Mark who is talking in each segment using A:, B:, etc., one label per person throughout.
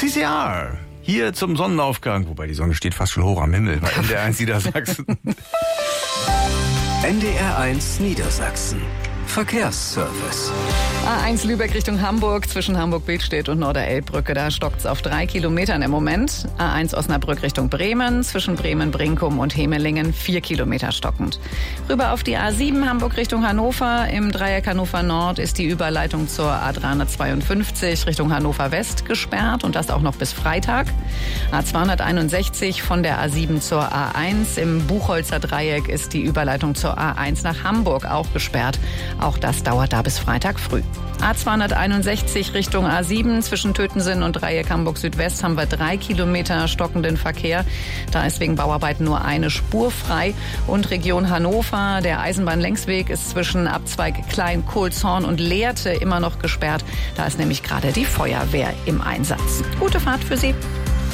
A: CCR. Hier zum Sonnenaufgang, wobei die Sonne steht fast schon hoch am Himmel bei NDR 1 Niedersachsen.
B: NDR 1 Niedersachsen. Verkehrsservice.
C: A1 Lübeck Richtung Hamburg, zwischen Hamburg-Billstedt und Norderelbbrücke. Da stockt's auf 3 Kilometern im Moment. A1 Osnabrück Richtung Bremen, zwischen Bremen-Brinkum und Hemelingen 4 Kilometer stockend. Rüber auf die A7 Hamburg Richtung Hannover. Im Dreieck Hannover Nord ist die Überleitung zur A352 Richtung Hannover West gesperrt und das auch noch bis Freitag. A261 von der A7 zur A1. Im Buchholzer Dreieck ist die Überleitung zur A1 nach Hamburg auch gesperrt. Auch das dauert da bis Freitag früh. A261 Richtung A7 zwischen Tötensen und Dreieck Hamburg Südwest haben wir 3 Kilometer stockenden Verkehr. Da ist wegen Bauarbeiten nur eine Spur frei. Und Region Hannover, der Eisenbahnlängsweg ist zwischen Abzweig Klein-Kohlshorn und Lehrte immer noch gesperrt. Da ist nämlich gerade die Feuerwehr im Einsatz. Gute Fahrt für Sie.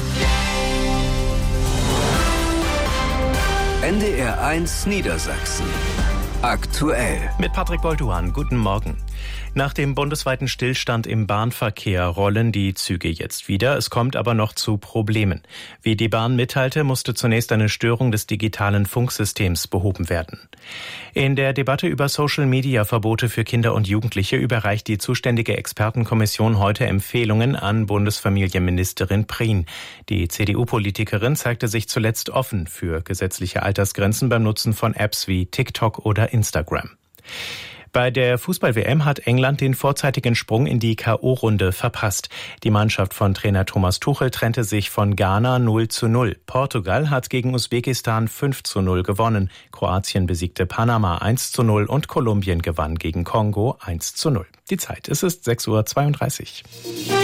B: NDR 1 Niedersachsen. Aktuell.
D: Mit Patrick Bolduan, guten Morgen. Nach dem bundesweiten Stillstand im Bahnverkehr rollen die Züge jetzt wieder. Es kommt aber noch zu Problemen. Wie die Bahn mitteilte, musste zunächst eine Störung des digitalen Funksystems behoben werden. In der Debatte über Social-Media-Verbote für Kinder und Jugendliche überreicht die zuständige Expertenkommission heute Empfehlungen an Bundesfamilienministerin Prien. Die CDU-Politikerin zeigte sich zuletzt offen für gesetzliche Altersgrenzen beim Nutzen von Apps wie TikTok oder Instagram. Bei der Fußball-WM hat England den vorzeitigen Sprung in die K.O.-Runde verpasst. Die Mannschaft von Trainer Thomas Tuchel trennte sich von Ghana 0:0. Portugal hat gegen Usbekistan 5:0 gewonnen. Kroatien besiegte Panama 1:0 und Kolumbien gewann gegen Kongo 1:0. Die Zeit, es ist 6:32 Uhr.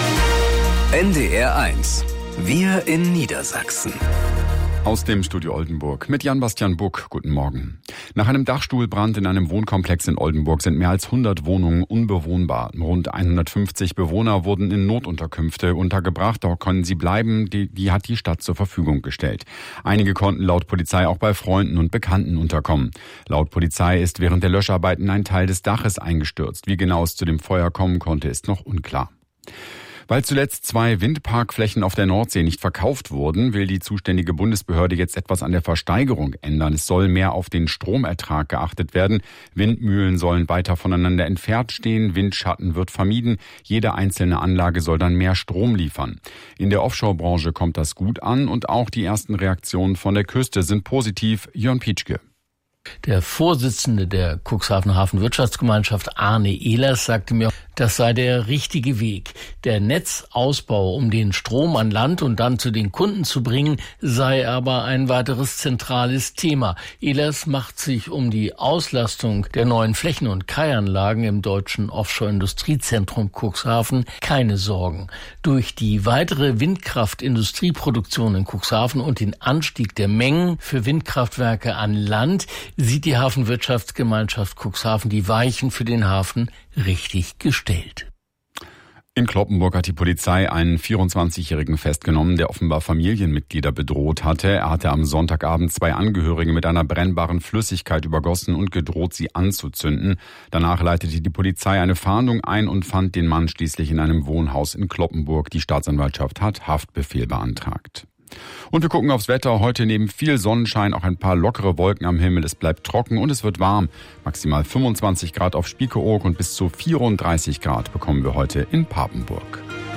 B: NDR 1. Wir in Niedersachsen.
A: Aus dem Studio Oldenburg mit Jan-Bastian Buck. Guten Morgen. Nach einem Dachstuhlbrand in einem Wohnkomplex in Oldenburg sind mehr als 100 Wohnungen unbewohnbar. Rund 150 Bewohner wurden in Notunterkünfte untergebracht. Dort können sie bleiben. Die hat die Stadt zur Verfügung gestellt. Einige konnten laut Polizei auch bei Freunden und Bekannten unterkommen. Laut Polizei ist während der Löscharbeiten ein Teil des Daches eingestürzt. Wie genau es zu dem Feuer kommen konnte, ist noch unklar. Weil zuletzt 2 Windparkflächen auf der Nordsee nicht verkauft wurden, will die zuständige Bundesbehörde jetzt etwas an der Versteigerung ändern. Es soll mehr auf den Stromertrag geachtet werden. Windmühlen sollen weiter voneinander entfernt stehen. Windschatten wird vermieden. Jede einzelne Anlage soll dann mehr Strom liefern. In der Offshore-Branche kommt das gut an und auch die ersten Reaktionen von der Küste sind positiv. Jörn Pietschke.
E: Der Vorsitzende der Cuxhavener Hafenwirtschaftsgemeinschaft, Arne Ehlers, sagte mir, das sei der richtige Weg. Der Netzausbau, um den Strom an Land und dann zu den Kunden zu bringen, sei aber ein weiteres zentrales Thema. Ehlers macht sich um die Auslastung der neuen Flächen- und Kaianlagen im deutschen Offshore-Industriezentrum Cuxhaven keine Sorgen. Durch die weitere Windkraftindustrieproduktion in Cuxhaven und den Anstieg der Mengen für Windkraftwerke an Land sieht die Hafenwirtschaftsgemeinschaft Cuxhaven die Weichen für den Hafen richtig gestellt.
A: In Cloppenburg hat die Polizei einen 24-Jährigen festgenommen, der offenbar Familienmitglieder bedroht hatte. Er hatte am Sonntagabend 2 Angehörige mit einer brennbaren Flüssigkeit übergossen und gedroht, sie anzuzünden. Danach leitete die Polizei eine Fahndung ein und fand den Mann schließlich in einem Wohnhaus in Cloppenburg. Die Staatsanwaltschaft hat Haftbefehl beantragt. Und wir gucken aufs Wetter. Heute neben viel Sonnenschein auch ein paar lockere Wolken am Himmel. Es bleibt trocken und es wird warm. Maximal 25 Grad auf Spiekeroog und bis zu 34 Grad bekommen wir heute in Papenburg.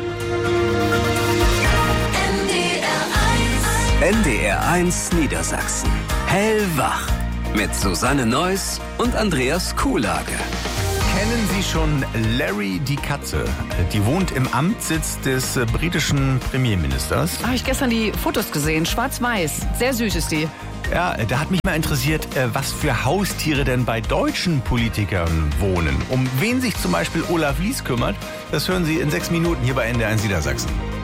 B: NDR 1 Niedersachsen. Hellwach. Mit Susanne Neuss und Andreas Kuhlage.
A: Kennen Sie schon Larry die Katze? Die wohnt im Amtssitz des britischen Premierministers.
C: Habe ich gestern die Fotos gesehen, schwarz-weiß. Sehr süß ist die.
A: Ja, da hat mich mal interessiert, was für Haustiere denn bei deutschen Politikern wohnen. Um wen sich zum Beispiel Olaf Lies kümmert, das hören Sie in 6 Minuten hier bei NDR 1 Niedersachsen.